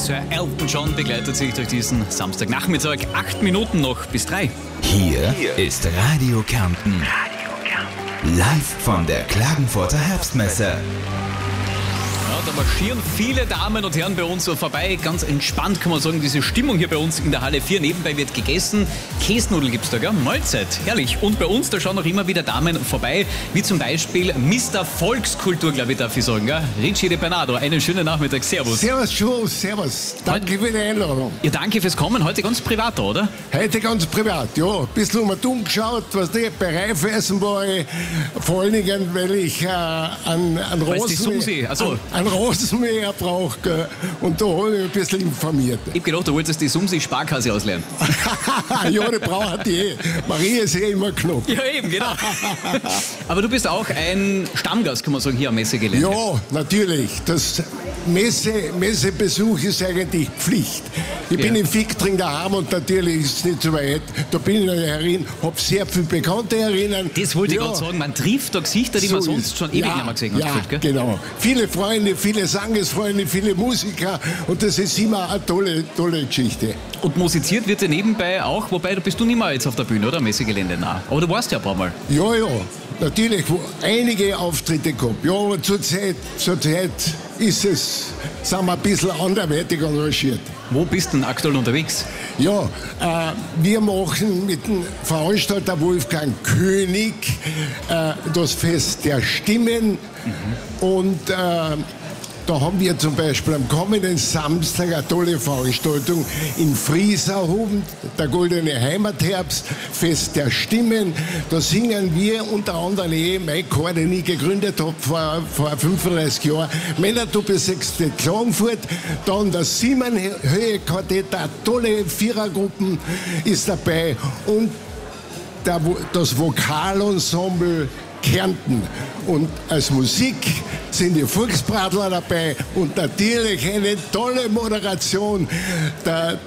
Sir Elton John begleitet sich durch diesen Samstagnachmittag. 8 Minuten noch bis 3. Hier ist Radio Kärnten. Live von der Klagenfurter Herbstmesse. Ja, da marschieren viele Damen und Herren bei uns so vorbei. Ganz entspannt kann man sagen, diese Stimmung hier bei uns in der Halle 4. Nebenbei wird gegessen. Käsnudeln gibt's da, gell? Mahlzeit, herrlich. Und bei uns, da schauen auch immer wieder Damen vorbei, wie zum Beispiel Mr. Volkskultur, glaube ich, darf ich sagen, gell? Richie de Bernardo, einen schönen Nachmittag, servus. Servus, Schuss, servus. Danke für die Einladung. Ja, danke fürs Kommen. Heute ganz privat, oder? Heute ganz privat, ja. Ein bisschen um dumm geschaut, was die bei Reifeisen war ich, vor allen Dingen, weil ich an Rosenmäher brauche. Und da habe ich ein bisschen informiert. Ich hab gedacht, du wolltest die Sumsi-Sparkasse ausleihen. Ja, die braucht die. Maria ist ja immer knapp. Ja, eben, genau. Aber du bist auch ein Stammgast, kann man sagen, hier am Messegelände. Ja, natürlich. Das Messebesuch ist eigentlich Pflicht. Ich bin in Fichtring daheim und natürlich ist es nicht so weit. Da bin ich herin, habe sehr viele Bekannte herinnen. Das wollte ich gerade sagen, man trifft da Gesichter, die man sonst schon ewig nicht mehr gesehen hat. Ja, gefühlt, gell? Genau. Viele Freunde, viele Sangesfreunde, viele Musiker und das ist immer eine tolle Geschichte. Und musiziert wird ja nebenbei auch, wobei du bist du nicht mehr jetzt auf der Bühne, oder? Messegelände, nein. Aber du warst ja ein paar Mal. Ja, natürlich, einige Auftritte gehabt. Ja, aber zurzeit sind wir ein bisschen anderweitig engagiert. Wo bist du denn aktuell unterwegs? Ja, wir machen mit dem Veranstalter Wolfgang König das Fest der Stimmen und da haben wir zum Beispiel am kommenden Samstag eine tolle Veranstaltung in Frieserhofen, der Goldene Heimatherbst, Fest der Stimmen. Da singen wir unter anderem mein Chor, den ich gegründet habe vor 35 Jahren, Männertruppe Sextett Klagenfurt, dann das Simon-Höhe-Quartett, eine tolle Vierergruppen ist dabei und das Vokalensemble Kärnten. Und als Musik sind die Volksbratler dabei und natürlich eine tolle Moderation. Der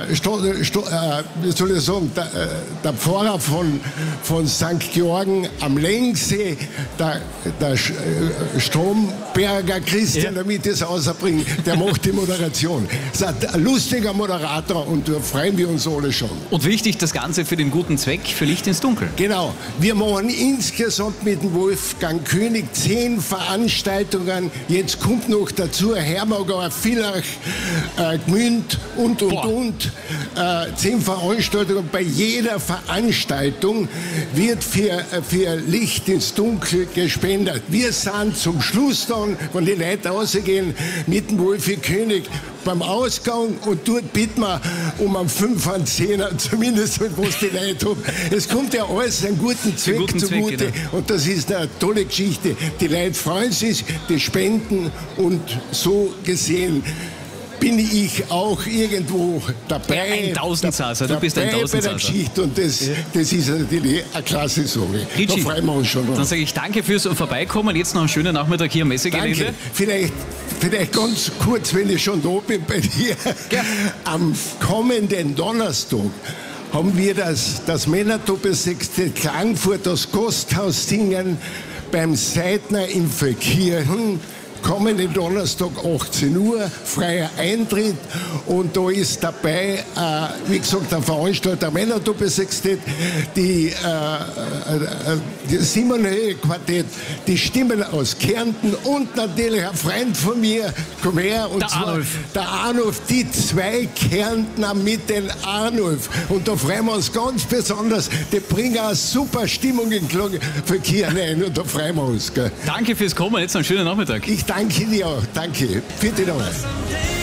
Pfarrer von St. Georgen am Längsee, der Stromberger Christian, damit ich es rausbringe, der macht die Moderation. Das ist ein lustiger Moderator und da freuen wir uns alle schon. Und wichtig, das Ganze für den guten Zweck, für Licht ins Dunkel. Genau. Wir machen insgesamt mit dem Wolfgang König 10 Veranstaltungen. Jetzt kommt noch dazu Hermagauer, Villach, Gmünd und. 10 Veranstaltungen. Bei jeder Veranstaltung wird für Licht ins Dunkel gespendet. Wir sind zum Schluss dann, wenn die Leute rausgehen, mit dem Wolfi König beim Ausgang und dort bitten wir um einen 5, einen 10er, zumindest was die Leute haben. Es kommt ja alles einen guten Zweck zugute genau. Und das ist eine tolle Geschichte. Die Leute freuen sich, die spenden und so gesehen bin ich auch irgendwo dabei. Ein Tausendsasser, du bist ein Tausendsasser. Bei der Geschichte und das ist natürlich eine klasse Sache. Richie, da freuen wir uns schon. Dann sage ich danke fürs Vorbeikommen. Jetzt noch einen schönen Nachmittag hier am Messegelände. Danke. Vielleicht ganz kurz, wenn ich schon da bin bei dir. Ja. Am kommenden Donnerstag haben wir das Männertruppe Sextett Klagenfurt, das Gasthaus singen beim Seidner in Verkirchen. Kommenden Donnerstag 18 Uhr, freier Eintritt und da ist dabei, wie gesagt, der Veranstalter Männertruppe Sextett, die Simon-Höhe-Quartett, die Stimmen aus Kärnten und natürlich ein Freund von mir, komm her, und der Arnulf, die 2 Kärntner mit den Arnulf. Und da freuen wir uns ganz besonders, die bringen eine super Stimmung in Klagenfurt ein und da freuen wir uns. Gell. Danke fürs Kommen, jetzt noch einen schönen Nachmittag. Ich danke dir auch. Danke. Vielen Dank.